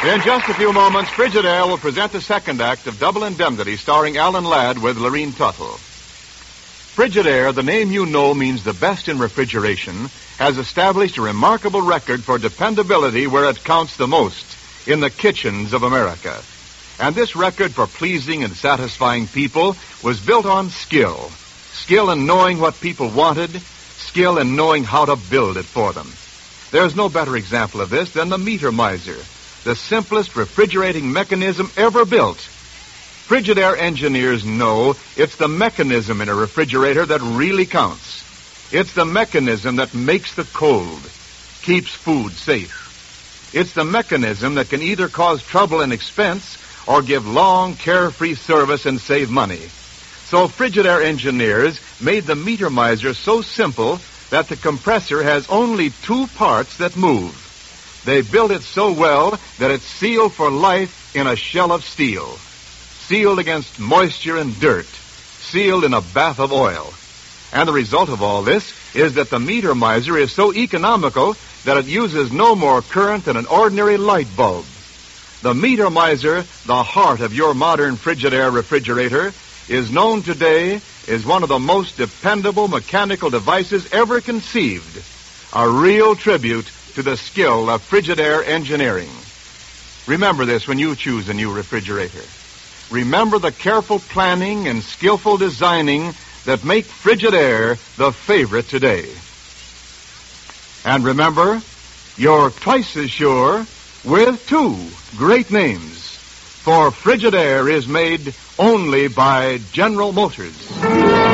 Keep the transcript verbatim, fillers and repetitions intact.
In just a few moments, Frigidaire will present the second act of Double Indemnity, starring Alan Ladd with Lorene Tuttle. Frigidaire, the name you know means the best in refrigeration, has established a remarkable record for dependability where it counts the most, in the kitchens of America. And this record for pleasing and satisfying people was built on skill. Skill in knowing what people wanted, skill in knowing how to build it for them. There's no better example of this than the Meter Miser, the simplest refrigerating mechanism ever built. Frigidaire engineers know it's the mechanism in a refrigerator that really counts. It's the mechanism that makes the cold, keeps food safe. It's the mechanism that can either cause trouble and expense or give long, carefree service and save money. So Frigidaire engineers made the Meter Miser so simple that the compressor has only two parts that move. They built it so well that it's sealed for life in a shell of steel. Sealed against moisture and dirt. Sealed in a bath of oil. And the result of all this is that the Meter Miser is so economical that it uses no more current than an ordinary light bulb. The Meter Miser, the heart of your modern Frigidaire refrigerator, is known today as one of the most dependable mechanical devices ever conceived. A real tribute to the skill of Frigidaire engineering. Remember this when you choose a new refrigerator. Remember the careful planning and skillful designing that make Frigidaire the favorite today. And remember, you're twice as sure with two great names. For Frigidaire is made only by General Motors.